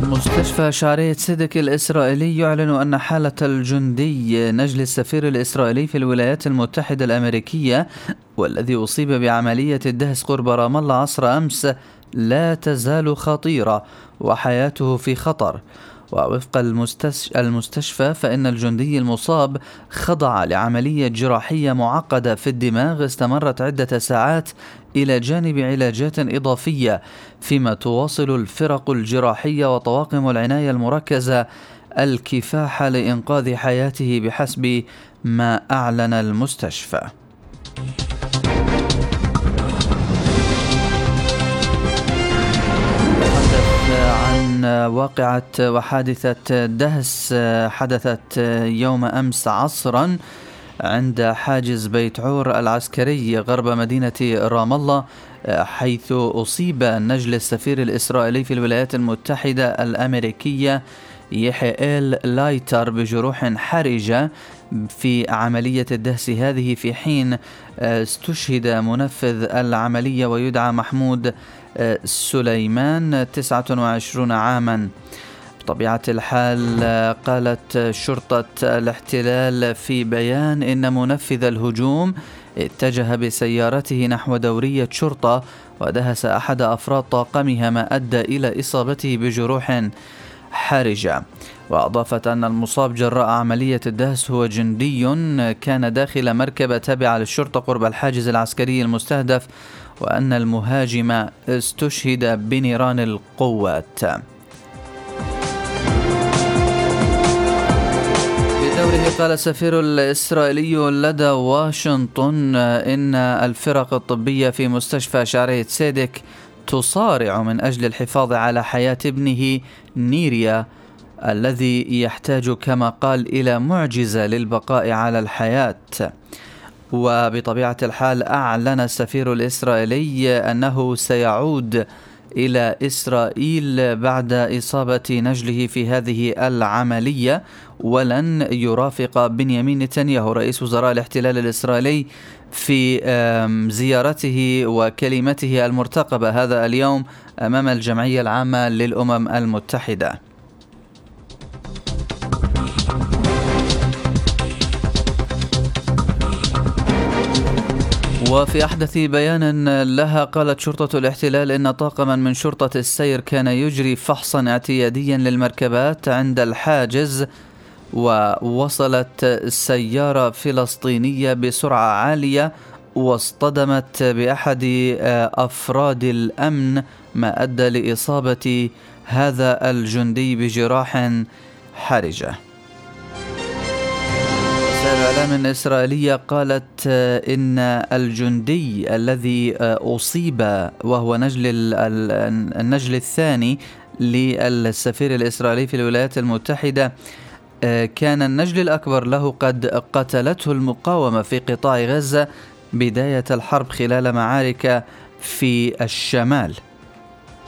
مستشفى شعرية صدق الإسرائيلي يعلن أن حالة الجندي نجل السفير الإسرائيلي في الولايات المتحدة الأمريكية والذي أصيب بعملية الدهس قرب رام الله عصر أمس لا تزال خطيرة وحياته في خطر. ووفق المستشفى فإن الجندي المصاب خضع لعملية جراحية معقدة في الدماغ استمرت عدة ساعات إلى جانب علاجات إضافية، فيما تواصل الفرق الجراحية وطواقم العناية المركزة الكفاح لإنقاذ حياته بحسب ما أعلن المستشفى. عن واقعة وحادثة دهس حدثت يوم أمس عصرا عند حاجز بيت عور العسكري غرب مدينة رام الله، حيث أصيب نجل السفير الإسرائيلي في الولايات المتحدة الأمريكية يحيئيل لايتر بجروح حرجة في عملية الدهس هذه، في حين استشهد منفذ العملية ويدعى محمود سليمان 29 عاما. بطبيعة الحال قالت شرطة الاحتلال في بيان إن منفذ الهجوم اتجه بسيارته نحو دورية شرطة ودهس أحد أفراد طاقمها ما أدى إلى إصابته بجروح حرجة. وأضافت أن المصاب جراء عملية الدهس هو جندي كان داخل مركبة تابعة للشرطة قرب الحاجز العسكري المستهدف، وأن المهاجم استشهد بنيران القوات. بدوره قال السفير الإسرائيلي لدى واشنطن إن الفرق الطبية في مستشفى شعرية صدق تصارع من أجل الحفاظ على حياة ابنه نيريا الذي يحتاج كما قال إلى معجزة للبقاء على الحياة. وبطبيعة الحال أعلن السفير الإسرائيلي أنه سيعود إلى إسرائيل بعد إصابة نجله في هذه العملية، ولن يرافق بنيامين نتنياهو رئيس وزراء الاحتلال الإسرائيلي في زيارته وكلمته المرتقبة هذا اليوم أمام الجمعية العامة للأمم المتحدة. وفي أحدث بيان لها قالت شرطة الاحتلال إن طاقما من شرطة السير كان يجري فحصا اعتياديا للمركبات عند الحاجز، ووصلت سيارة فلسطينية بسرعة عالية واصطدمت بأحد أفراد الأمن ما أدى لإصابة هذا الجندي بجراح حرجة. الإعلام الإسرائيلية قالت إن الجندي الذي أصيب وهو النجل الثاني للسفير الإسرائيلي في الولايات المتحدة كان النجل الأكبر له قد قتلته المقاومة في قطاع غزة بداية الحرب خلال معارك في الشمال.